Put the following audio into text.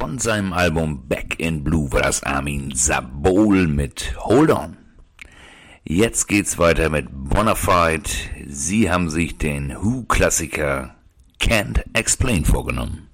Von seinem Album Back in Blue war das Armin Sabol mit Hold On. Jetzt geht's weiter mit Bonafide. Sie haben sich den Who-Klassiker Can't Explain vorgenommen.